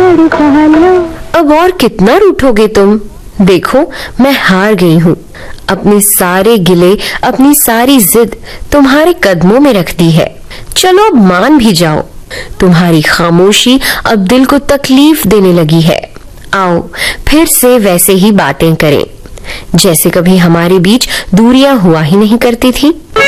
तड़पा लो। अब और कितना रूठोगे तुम? देखो मैं हार गई हूँ। अपनी सारे गिले, अपनी सारी जिद तुम्हारे कदमों में रख दी है। चलो अब मान भी जाओ। तुम्हारी खामोशी अब दिल को तकलीफ देने लगी है। आओ फिर से वैसे ही बातें करें जैसे कभी हमारे बीच दूरियां हुआ ही नहीं करती थी।